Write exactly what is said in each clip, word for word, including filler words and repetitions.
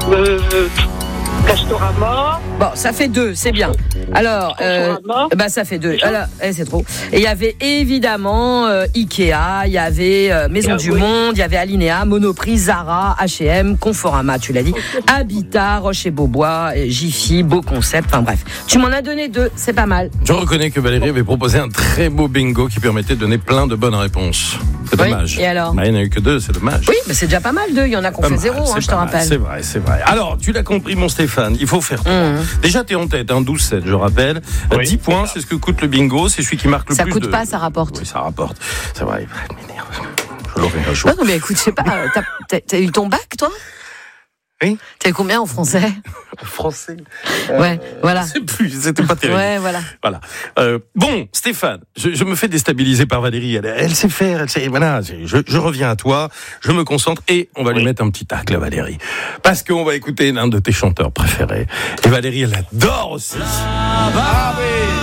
Euh, Castorama. Bon, ça fait deux, c'est bien. Alors, euh, bah ça fait deux. Alors, eh, c'est trop. Et il y avait évidemment euh, Ikea, il y avait euh, Maison ah, du oui. Monde, il y avait Alinea, Monoprix, Zara, H et M, Conforama, tu l'as dit, Habitat, Rocher Beaubois, Jiffy, Beau Concept. Enfin bref, tu m'en as donné deux, c'est pas mal. Je reconnais que Valérie avait proposé un très beau bingo qui permettait de donner plein de bonnes réponses. C'est oui, dommage. Et alors ? Bah, il n'y en a eu que deux, c'est dommage. Oui, mais c'est déjà pas mal deux. Il y en a qu'on fait zéro, hein, je te rappelle. C'est vrai, c'est vrai. Alors, tu l'as compris, mon Stéphane, il faut faire trois. Mmh. Déjà, t'es en tête, hein, douze sept, je rappelle. Oui, dix points, c'est ce que coûte le bingo. C'est celui qui marque le ça plus de... Ça coûte pas, ça rapporte. Oui, ça rapporte. C'est vrai, je l'aurais un jour. Non, mais écoute, je sais pas, t'as, t'as, t'as eu ton bac, toi ? Oui. T'as eu combien en français ? En français. Ouais, euh, voilà. C'est plus, c'était pas terrible. Ouais, voilà. Voilà. Euh, bon, Stéphane, je, je me fais déstabiliser par Valérie. Elle, elle sait faire, elle sait. Voilà. Je, je reviens à toi, je me concentre et on va oui. lui mettre un petit tacle à Valérie, parce qu'on va écouter l'un de tes chanteurs préférés. Et Valérie, elle adore aussi. Ah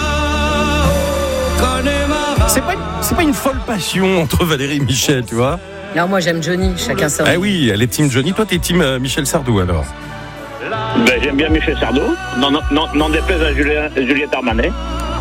oui. C'est pas, une, c'est pas une folle passion entre Valérie et Michel, tu vois. Non, moi j'aime Johnny, chacun sa. Ah oui, elle est team Johnny. Toi, t'es team euh, Michel Sardou alors. Ben, j'aime bien Michel Sardou. Non, non, non, non déplaise à Julien, Juliette Armanet.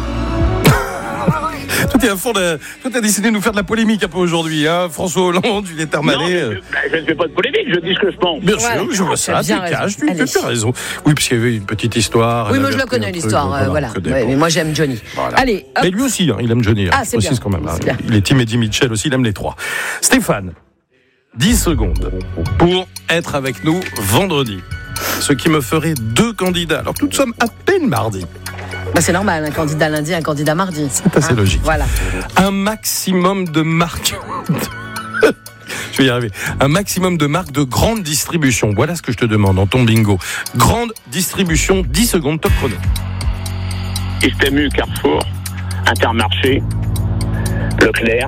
Toi, t'es à fond de... Toi, t'as décidé de nous faire de la polémique un peu aujourd'hui, hein. François Hollande, Juliette Armanet. Non, je, ben, je ne fais pas de polémique, je dis ce que je pense. Bien voilà. sûr, je vois ça, tu caches, tu as raison. Oui, parce qu'il y avait une petite histoire. Oui, moi je la connais l'histoire, euh, voilà. Ouais, mais moi j'aime Johnny. Voilà. Allez, hop. Mais lui aussi, hein, il aime Johnny. Ah, c'est bien. Quand même, hein. C'est il est team Eddie Mitchell aussi, il aime les trois. Stéphane, dix secondes pour être avec nous vendredi. Ce qui me ferait deux candidats. Alors que nous sommes à peine mardi. Bah c'est normal, un candidat lundi, un candidat mardi. C'est assez hein logique. Voilà. Un maximum de marques. Je vais y arriver. Un maximum de marques de grande distribution. Voilà ce que je te demande dans ton bingo. Grande distribution, dix secondes, top chrono. Istemu, Carrefour, Intermarché, Leclerc.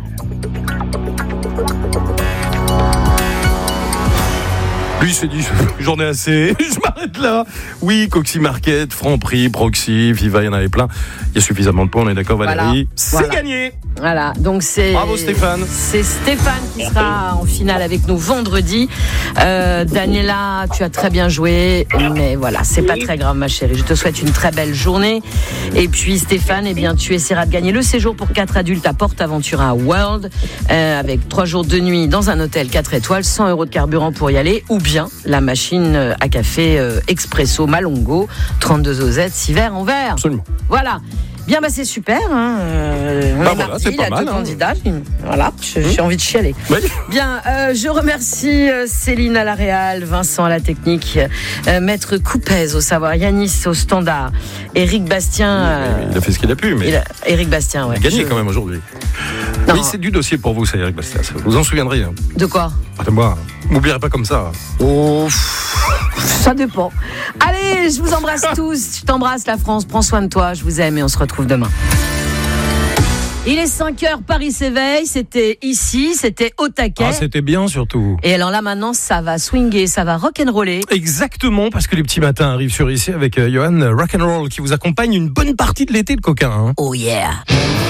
Lui, il s'est dit, j'en ai assez, je m'arrête là. Oui, Coxy Market, Franprix, Proxy, Viva, il y en avait plein. Il y a suffisamment de points, on est d'accord, Valérie. Voilà. C'est voilà. gagné. Voilà, donc c'est... Bravo Stéphane. C'est Stéphane qui sera en finale avec nous vendredi. Euh, Daniela, tu as très bien joué, mais voilà, c'est pas très grave ma chérie. Je te souhaite une très belle journée. Et puis Stéphane, eh bien, tu essaieras de gagner le séjour pour quatre adultes à PortAventura World, euh, avec trois jours de nuit dans un hôtel quatre étoiles, cent euros de carburant pour y aller, ou bien la machine à café euh, Expresso Malongo, trente-deux osettes, six verres en verre. Absolument. Voilà. Bien, bah c'est super. Hein. Euh, on bah est voilà, parti, c'est il y a pas deux mal, candidats. Hein. Voilà, j'ai mmh. envie de chialer. Oui. Bien, euh, je remercie euh, Céline à la réal, Vincent à la technique, euh, Maître Coupez au savoir, Yanis au standard, Éric Bastien. Euh, il a fait ce qu'il a pu, mais. Il a, Éric Bastien, ouais. Il a gagné je... quand même aujourd'hui. Non. Oui, c'est du dossier pour vous, ça, Éric Bastien. Vous vous en souviendrez. Hein. De quoi ? Ah, de moi. M'oublierez pas comme ça. Oh, ça dépend. Allez, je vous embrasse tous. Je t'embrasse, la France. Prends soin de toi. Je vous aime et on se retrouve demain. Il est cinq heures, Paris s'éveille. C'était ici, c'était au taquet. Ah, c'était bien surtout. Et alors là, maintenant, ça va swinguer, ça va rock'n'roller. Exactement, parce que les petits matins arrivent sur ici avec euh, Johan Rock'n'Roll qui vous accompagne une bonne partie de l'été de coquin. Hein. Oh yeah.